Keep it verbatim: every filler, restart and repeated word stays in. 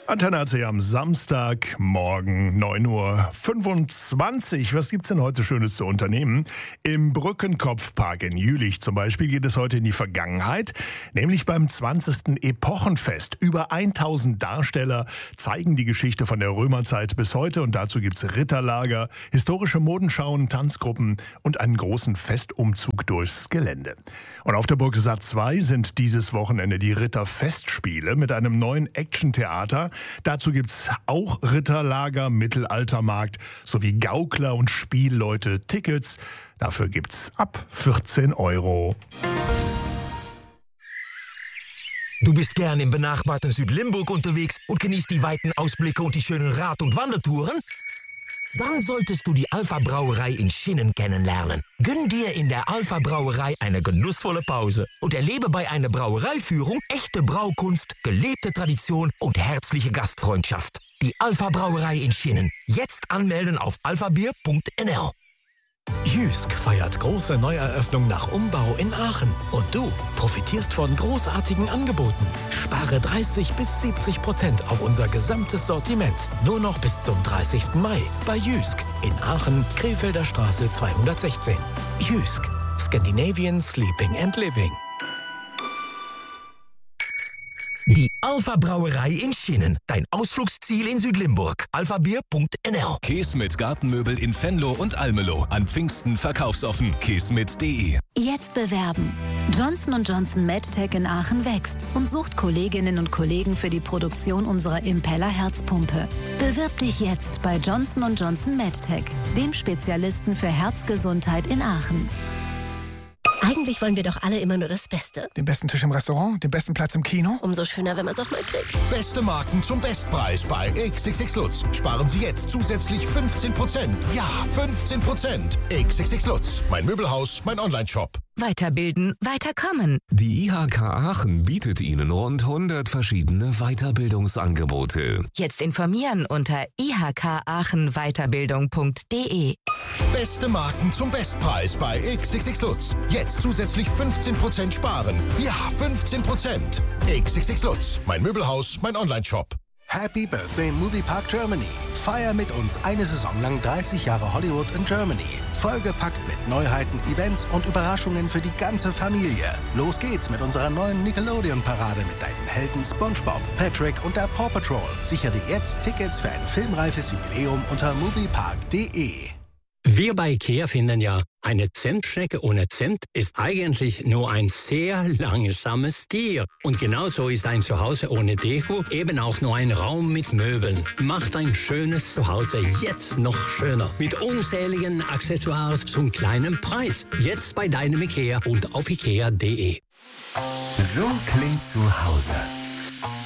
Antenne A C am Samstagmorgen, neun Uhr fünfundzwanzig. Was gibt's denn heute Schönes zu unternehmen? Im Brückenkopfpark in Jülich zum Beispiel geht es heute in die Vergangenheit, nämlich beim zwanzigsten Epochenfest. Über tausend Darsteller zeigen die Geschichte von der Römerzeit bis heute und dazu gibt's Ritterlager, historische Modenschauen, Tanzgruppen und einen großen Festumzug durchs Gelände. Und auf der Burg Satt zwei sind dieses Wochenende die Ritterfestspiele mit einem neuen Action-Theater. Dazu gibt's auch Ritterlager, Mittelaltermarkt sowie Gaukler und Spielleute Tickets. Dafür gibt's ab vierzehn Euro. Du bist gern im benachbarten Südlimburg unterwegs und genießt die weiten Ausblicke und die schönen Rad- und Wandertouren? Dann solltest du die Alpha Brauerei in Schinnen kennenlernen. Gönn dir in der Alpha Brauerei eine genussvolle Pause und erlebe bei einer Brauereiführung echte Braukunst, gelebte Tradition und herzliche Gastfreundschaft. Die Alpha Brauerei in Schinnen. Jetzt anmelden auf alphabier punkt n l. Jysk feiert große Neueröffnung nach Umbau in Aachen. Und du profitierst von großartigen Angeboten. Spare dreißig bis siebzig Prozent auf unser gesamtes Sortiment. Nur noch bis zum dreißigsten Mai bei Jysk in Aachen, Krefelder Straße zweihundertsechzehn. Jysk, Scandinavian Sleeping and Living. Die Alpha Brauerei in Schinnen. Dein Ausflugsziel in Südlimburg. alphabier punkt n l. Käsmit Gartenmöbel in Venlo und Almelo. An Pfingsten verkaufsoffen. käsmit punkt de. Jetzt bewerben. Johnson und Johnson MedTech in Aachen wächst und sucht Kolleginnen und Kollegen für die Produktion unserer Impeller Herzpumpe. Bewirb dich jetzt bei Johnson und Johnson MedTech, dem Spezialisten für Herzgesundheit in Aachen. Eigentlich wollen wir doch alle immer nur das Beste. Den besten Tisch im Restaurant, den besten Platz im Kino. Umso schöner, wenn man es auch mal kriegt. Beste Marken zum Bestpreis bei X X X Lutz. Sparen Sie jetzt zusätzlich fünfzehn Prozent. Ja, fünfzehn Prozent. X X X Lutz. Mein Möbelhaus, mein Online-Shop. Weiterbilden, weiterkommen. Die I H K Aachen bietet Ihnen rund hundert verschiedene Weiterbildungsangebote. Jetzt informieren unter i h k aachen weiterbildung punkt de. Beste Marken zum Bestpreis bei X X X Lutz. Jetzt zusätzlich fünfzehn Prozent sparen. Ja, fünfzehn Prozent. X X X Lutz. Mein Möbelhaus, mein Online-Shop. Happy Birthday Movie Park Germany. Feier mit uns eine Saison lang dreißig Jahre Hollywood in Germany. Vollgepackt mit Neuheiten, Events und Überraschungen für die ganze Familie. Los geht's mit unserer neuen Nickelodeon-Parade mit deinen Helden SpongeBob, Patrick und der Paw Patrol. Sichere jetzt Tickets für ein filmreifes Jubiläum unter moviepark punkt de. Wir bei IKEA finden ja, eine Zentstrecke ohne Cent ist eigentlich nur ein sehr langsames Tier. Und genauso ist ein Zuhause ohne Deko eben auch nur ein Raum mit Möbeln. Macht ein schönes Zuhause jetzt noch schöner. Mit unzähligen Accessoires zum kleinen Preis. Jetzt bei deinem IKEA und auf ikea punkt de. So klingt zu Hause.